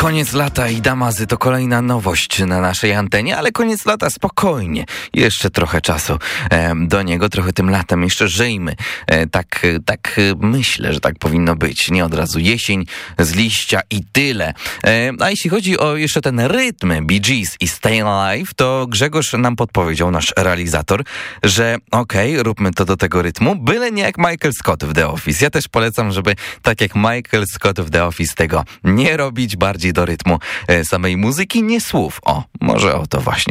Koniec lata i Damazy to kolejna nowość na naszej antenie, ale koniec lata spokojnie. Jeszcze trochę czasu do niego, trochę tym latem jeszcze żyjmy. Tak myślę, że tak powinno być. Nie od razu jesień z liścia i tyle. A jeśli chodzi o jeszcze ten rytm Bee Gees i Stay Alive, to Grzegorz nam podpowiedział, nasz realizator, że okej, róbmy to do tego rytmu, byle nie jak Michael Scott w The Office. Ja też polecam, żeby tak jak Michael Scott w The Office tego nie robić, bardziej do rytmu samej muzyki, nie słów. O, może o to właśnie